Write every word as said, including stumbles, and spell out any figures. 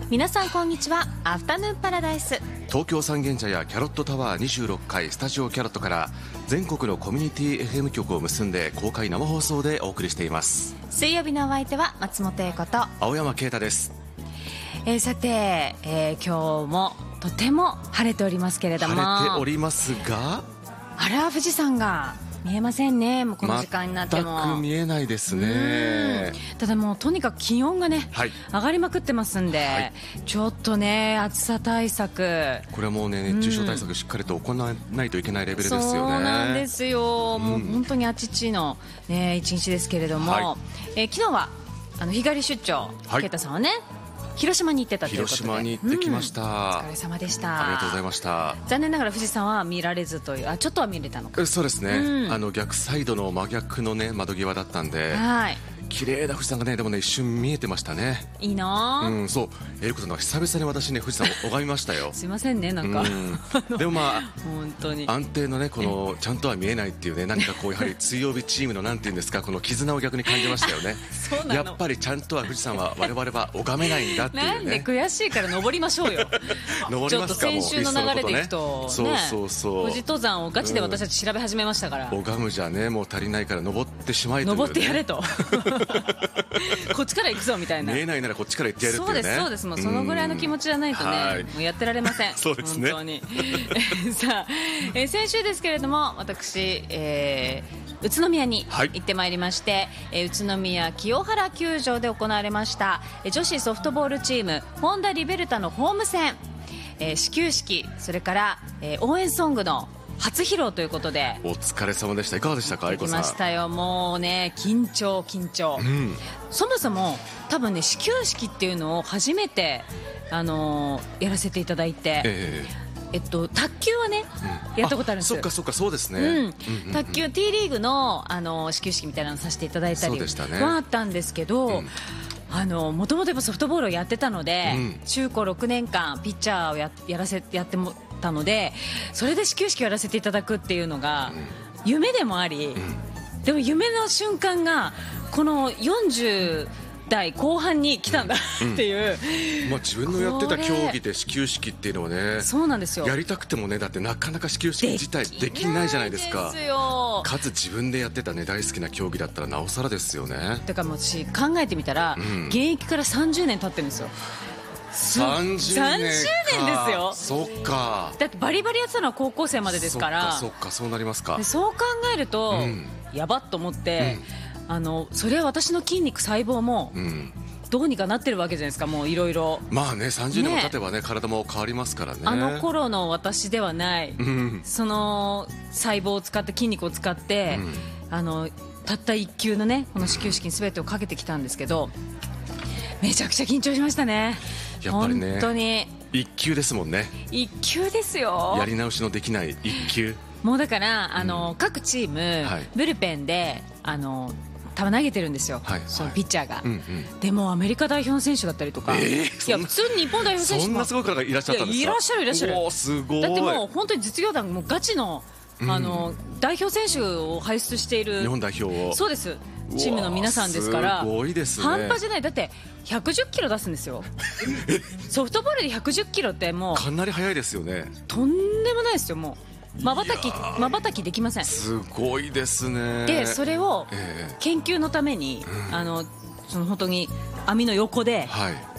皆さんこんにちは。アフタヌーンパラダイス、 東京三軒茶屋キャロットタワーにじゅうろっかいスタジオキャロットから全国のコミュニティ エフエム 局を結んで公開生放送でお送りしています。 水曜日のお相手は松本英子と青山啓太です。 えー、さて、えー、今日もとても晴れておりますけれども、 晴れておりますが、 あら富士山が見えませんね。もうこの時間になっても全く見えないですね。 ただもうとにかく気温がね、はい、上がりまくってますんで、はい、ちょっとね暑さ対策、 これはもうね熱中症対策しっかりと行わないといけないレベルですよね。 そうなんですよ、うん、もう本当にあちちの、ね、一日ですけれども、はい、えー、昨日はあの日帰り出張、啓太さんはね広島に行ってたということで、 広島に行ってきました、うん、お疲れ様でした。 ありがとうございました。 残念ながら富士山は見られずという、あちょっとは見れたのか。 そうですね、うん、あの逆サイドの真逆の、ね、窓際だったんで、はい、綺麗な富士山がねでもね一瞬見えてましたね。 いいな、 うん、そう英子さんが久々に私ね富士山を拝みましたよ。 すいませんねなんか、 うん、でもまあ本当に安定のねこのちゃんとは見えないっていうね、何かこうやはり水曜日チームのなんていうんですか、この絆を逆に感じましたよね。 そうなの、 やっぱりちゃんとは富士山は我々は拝めないんだっていうね。 なんで悔しいから登りましょうよ。 登りますか。 ちょっと先週の流れでいくと、ね、 そうそうそう、 富士登山をガチで私たち調べ始めましたから、 うん、拝むじゃねもう足りないから登ってしまいという、ね、 登ってやれとこっちから行くぞみたいな、 見えないならこっちから行ってやるっていうね。 そうですそうです、もうそのぐらいの気持ちじゃないとね、もうやってられません。 そうですね、 本当にさあ、えー、先週ですけれども私、えー、宇都宮に行ってまいりまして、はい、えー、宇都宮清原球場で行われました女子ソフトボールチームホンダリベルタのホーム戦、えー、始球式、それから、えー、応援ソングの初披露ということで、 お疲れ様でした。いかがでしたか、愛子さん。 行きましたよ。もうね緊張緊張、うん、そもそも多分ね始球式っていうのを初めて、あのー、やらせていただいて、えーえっと、卓球はね、うん、やったことあるんですよ。 そっかそっか、そうですね、 うんうん、卓球 T リーグの、あのー、始球式みたいなのさせていただいたりはあったんですけど、うん、あのもともとソフトボールをやってたので、うん、中高ろくねんかんピッチャーを や, やらせやってもたので、それで始球式をやらせていただくっていうのが夢でもあり、うん、でも夢の瞬間がこのよんじゅう代後半に来たんだっていう、 うんうん、まあ、自分のやってた競技で始球式っていうのはね、 そうなんですよ、 やりたくてもね、だってなかなか始球式自体できないじゃないですか。 ですよ、 かつ自分でやってた、ね、大好きな競技だったらなおさらですよね。 だからもう私考えてみたら、うん、現役からさんじゅうねん経ってるんですよ。 さんじゅうねんか、さんじゅうねんですよ。 そっか、 だってバリバリやってたのは高校生までですから。 そっかそっか、そうなりますか。 でそう考えると、うん、やばっと思って、うん、あのそれは私の筋肉細胞も、うん、どうにかなってるわけじゃないですか。もういろいろまあね、さんじゅうねんも経てば ね, ね体も変わりますからね。 あの頃の私ではない、うん、その細胞を使って筋肉を使って、うん、あのたったいっ球のねこの始球式に全てをかけてきたんですけど、めちゃくちゃ緊張しましたね。 やっぱりね、 本当にいっ球ですもんね。 いっ球ですよ。 やり直しのできないいっ球。 もうだからあの、うん、各チーム、はい、ブルペンであの球投げてるんですよ、はい、そのピッチャーが、はい、うんうん、でもアメリカ代表の選手だったりとか、えー、いや普通に日本代表選手もそんなすごい方がいらっしゃったんですか。 いやいらっしゃるいらっしゃる。 おすごい。 だってもう本当に実業団もうガチの、あの、うん、代表選手を輩出している日本代表を、 そうです、チームの皆さんですから。 すごいですね。 半端じゃない。だってひゃくじゅっキロ出すんですよ。ソフトボールでひゃくじゅっキロってもうかなり速いですよね。 とんでもないですよ。もうまばたきまばたきできません。 すごいですね。 でそれを研究のために、えー、あのその本当に網の横で、はい、